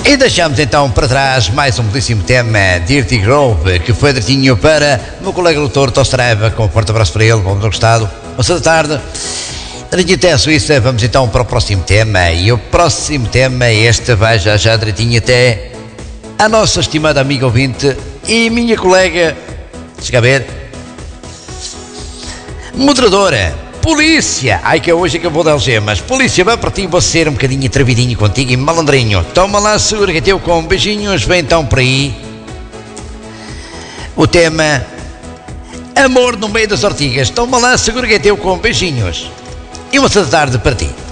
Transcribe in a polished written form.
E deixamos então para trás mais um belíssimo tema, Dirty Grove, que foi direitinho para o meu colega doutor Tostreva, com um forte abraço para ele, vamos ao gostado. Boa tarde. Direitinho até a Suíça, vamos então para o próximo tema. E o próximo tema, este vai já direitinho até a nossa estimada amiga ouvinte e minha colega, chega a ver, moderadora. Polícia! Ai que hoje é que eu vou dar algemas. Polícia, vai para ti, vou ser um bocadinho atrevidinho contigo e malandrinho. Toma lá, segura que é teu com beijinhos. Vem então por aí o tema Amor no meio das ortigas. Toma lá, segura que é teu com beijinhos. E uma tarde para ti.